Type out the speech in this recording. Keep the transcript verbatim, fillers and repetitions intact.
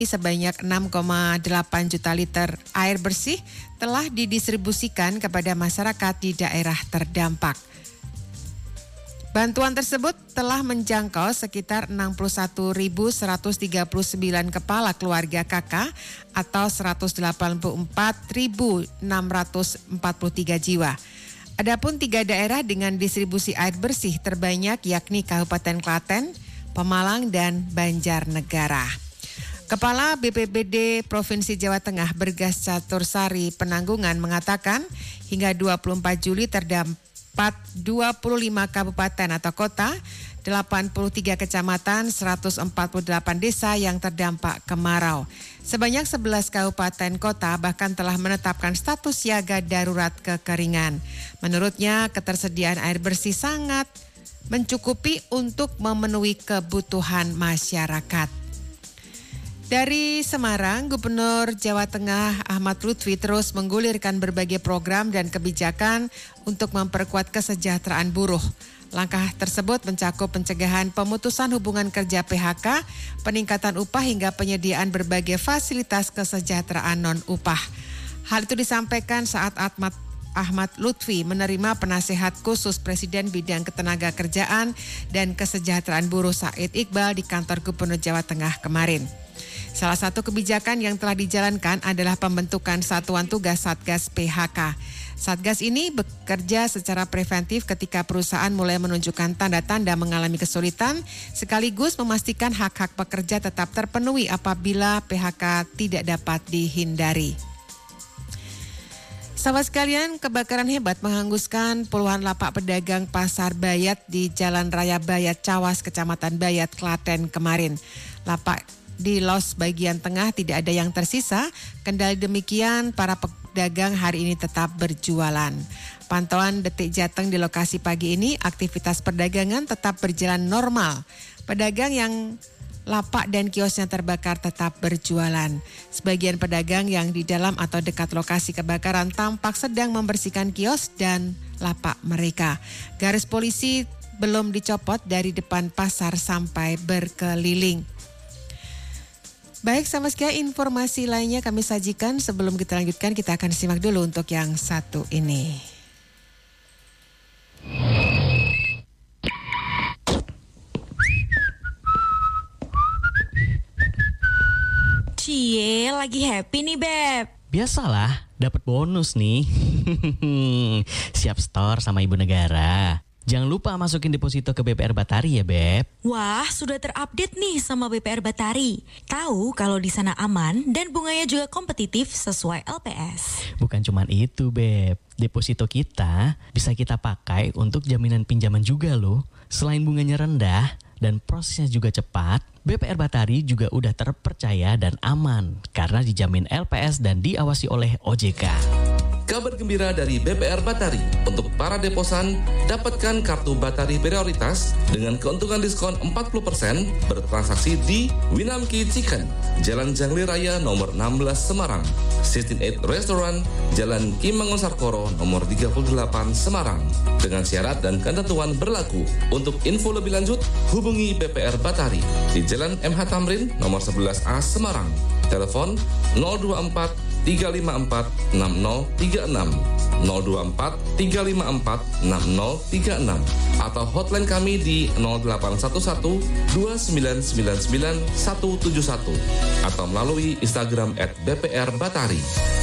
sebanyak enam koma delapan juta liter air bersih telah didistribusikan kepada masyarakat di daerah terdampak. Bantuan tersebut telah menjangkau sekitar enam puluh satu ribu seratus tiga puluh sembilan kepala keluarga K K atau seratus delapan puluh empat ribu enam ratus empat puluh tiga jiwa. Adapun tiga daerah dengan distribusi air bersih terbanyak yakni Kabupaten Klaten, Pemalang, dan Banjarnegara. Kepala B P B D Provinsi Jawa Tengah Bergas Catursari Penanggungan mengatakan hingga dua puluh empat Juli terdapat dua puluh lima kabupaten atau kota, delapan puluh tiga kecamatan, seratus empat puluh delapan desa yang terdampak kemarau. Sebanyak sebelas kabupaten kota bahkan telah menetapkan status siaga darurat kekeringan. Menurutnya ketersediaan air bersih sangat mencukupi untuk memenuhi kebutuhan masyarakat. Dari Semarang, Gubernur Jawa Tengah Ahmad Lutfi terus menggulirkan berbagai program dan kebijakan untuk memperkuat kesejahteraan buruh. Langkah tersebut mencakup pencegahan pemutusan hubungan kerja P H K, peningkatan upah hingga penyediaan berbagai fasilitas kesejahteraan non-upah. Hal itu disampaikan saat Ahmad Ahmad Lutfi menerima penasehat khusus Presiden Bidang Ketenagakerjaan dan Kesejahteraan Buruh Said Iqbal di kantor Gubernur Jawa Tengah kemarin. Salah satu kebijakan yang telah dijalankan adalah pembentukan Satuan Tugas Satgas P H K. Satgas ini bekerja secara preventif ketika perusahaan mulai menunjukkan tanda-tanda mengalami kesulitan, sekaligus memastikan hak-hak pekerja tetap terpenuhi apabila P H K tidak dapat dihindari. Sahabat sekalian, kebakaran hebat menghanguskan puluhan lapak pedagang pasar Bayat di Jalan Raya Bayat Cawas, Kecamatan Bayat, Klaten kemarin. Lapak di los bagian tengah tidak ada yang tersisa, kendali demikian para pedagang hari ini tetap berjualan. Pantauan Detik Jateng di lokasi pagi ini, aktivitas perdagangan tetap berjalan normal. Pedagang yang lapak dan kiosnya terbakar tetap berjualan. Sebagian pedagang yang di dalam atau dekat lokasi kebakaran tampak sedang membersihkan kios dan lapak mereka. Garis polisi belum dicopot dari depan pasar sampai berkeliling. Baik, sama sekali informasi lainnya kami sajikan. Sebelum kita lanjutkan, kita akan simak dulu untuk yang satu ini. Cie, lagi happy nih, Beb. Biasalah, dapat bonus nih. Siap store sama Ibu Negara. Jangan lupa masukin deposito ke B P R Batari ya, Beb. Wah, sudah terupdate nih sama B P R Batari. Tahu kalau di sana aman dan bunganya juga kompetitif sesuai L P S. Bukan cuman itu, Beb. Deposito kita bisa kita pakai untuk jaminan pinjaman juga loh. Selain bunganya rendah dan prosesnya juga cepat, B P R Batari juga udah terpercaya dan aman karena dijamin L P S dan diawasi oleh O J K. Kabar gembira dari B P R Batari. Untuk para deposan, dapatkan kartu Batari prioritas dengan keuntungan diskon empat puluh persen bertransaksi di Winamki Chicken, Jalan Jangli Raya nomor enam belas Semarang, Sistem delapan Restaurant, Jalan Ki Mangun-Sarkoro nomor tiga puluh delapan Semarang. Dengan syarat dan ketentuan berlaku. Untuk info lebih lanjut, hubungi B P R Batari di Jalan M H Tamrin nomor sebelas A Semarang. Telepon nol dua empat tiga lima empat enam nol tiga enam nol dua empat tiga lima empat enam nol tiga enam atau hotline kami di nol delapan satu satu dua sembilan sembilan sembilan satu tujuh satu atau melalui Instagram at B P R Batari.